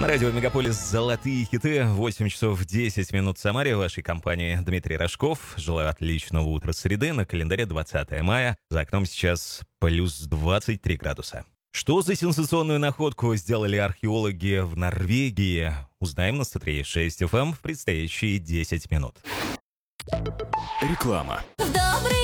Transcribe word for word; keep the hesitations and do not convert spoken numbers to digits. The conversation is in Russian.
Радио Мегаполис «Золотые хиты». восемь часов десять минут в Самаре. В вашей компании Дмитрий Рожков. Желаю отличного утра среды. На календаре двадцатое мая. За окном сейчас плюс двадцать три градуса. Что за сенсационную находку сделали археологи в Норвегии? Узнаем на сто три и шесть эф эм в предстоящие десять минут. Реклама. В добрый